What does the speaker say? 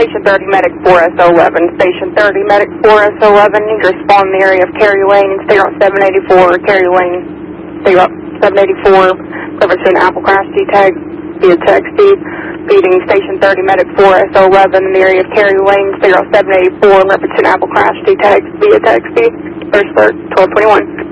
Station 30, Medic 4SO11. Station 30, Medic 4SO11, need to respond in the area of Cary Lane, State Route 784, Cary Lane, State Route 784, reference to an Apple crash D-tag via text feed, feeding Station 30, Medic 4SO11 in the area of Cary Lane, State Route 784, reference to an Apple crash D-tag via text feed, first alert, 1221.